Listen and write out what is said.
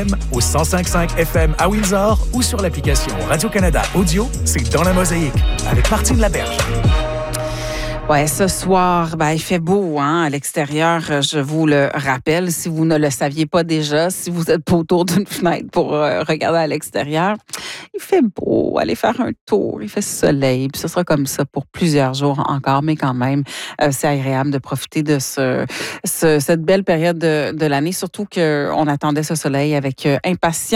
Au 105.5 FM à Windsor ou sur l'application Radio-Canada Audio, c'est Dans la Mosaïque avec Martine Laberge. Ouais, ce soir, il fait beau à l'extérieur, je vous le rappelle, si vous ne le saviez pas déjà, si vous n'êtes pas autour d'une fenêtre pour regarder à l'extérieur. Il fait beau, allez faire un tour, il fait soleil, puis ce sera comme ça pour plusieurs jours encore, mais quand même, c'est agréable de profiter de cette belle période de l'année, surtout qu'on attendait ce soleil avec impatience.